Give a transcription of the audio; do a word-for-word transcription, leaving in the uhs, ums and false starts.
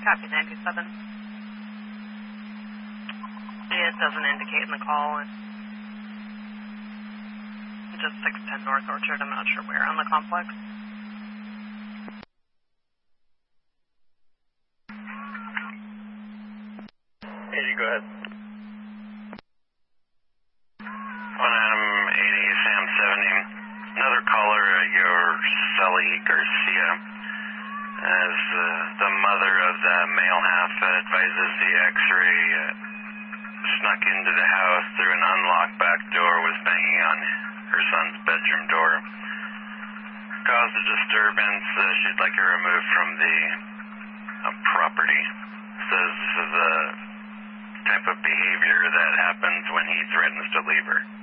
Copy ninety-seven. It doesn't indicate in the call. It's just six ten North Orchard. I'm not sure where on the complex. eighty, go ahead. one Adam eighty, Sam seventy. Another caller, uh, your Sully Garcia, as uh, the mother of the male half uh, advises the X-ray uh, snuck into the house through an unlocked back door, was banging on her son's bedroom door. Caused a disturbance. Uh, she'd like her removed from the uh, property. Says this is a type of behavior that happens when he threatens to leave her.